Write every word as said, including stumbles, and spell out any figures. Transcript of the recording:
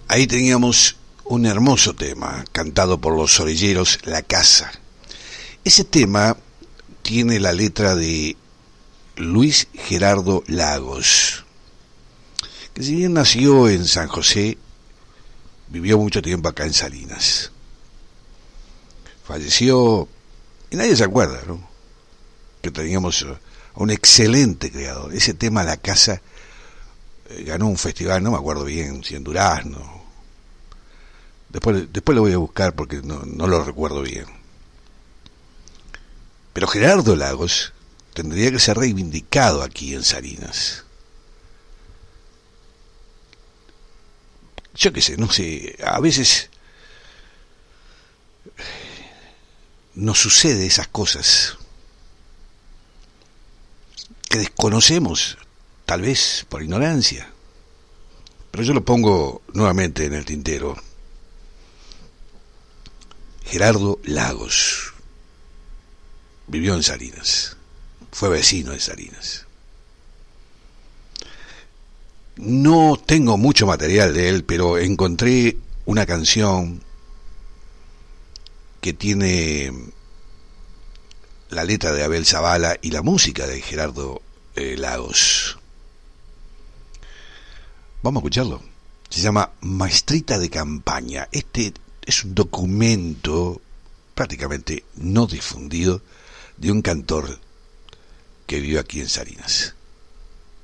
Ahí teníamos un hermoso tema, cantado por los orilleros, La Casa. Ese tema tiene la letra de Luis Gerardo Lagos, que si bien nació en San José, vivió mucho tiempo acá en Salinas. Falleció, y nadie se acuerda, ¿no?, que teníamos a un excelente creador. Ese tema, La Casa, eh, ganó un festival, no me acuerdo bien, si en Durazno. Después, después lo voy a buscar porque no, no lo recuerdo bien. Pero Gerardo Lagos tendría que ser reivindicado aquí en Salinas. Yo qué sé, no sé, a veces nos sucede esas cosas que desconocemos, tal vez por ignorancia. Pero yo lo pongo nuevamente en el tintero. Gerardo Lagos vivió en Salinas, fue vecino de Salinas. No tengo mucho material de él, pero encontré una canción que tiene la letra de Abel Zavala y la música de Gerardo eh, Lagos. Vamos a escucharlo. Se llama Maestrita de Campaña. Este es un documento prácticamente no difundido de un cantor que vive aquí en Salinas.